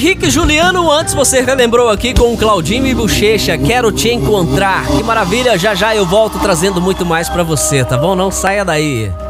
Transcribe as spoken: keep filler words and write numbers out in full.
Henrique Juliano, antes você relembrou aqui com o Claudinho e Bochecha, Quero Te Encontrar. Que maravilha, já já eu volto trazendo muito mais pra você, tá bom? Não saia daí.